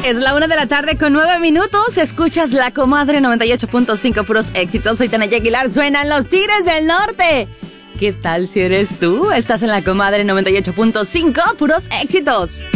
Es la 1:09 p.m. Escuchas La Comadre 98.5, puros éxitos. Soy Tania Aguilar, suenan los Tigres del Norte. ¿Qué tal si eres tú? Estás en La Comadre 98.5, puros éxitos.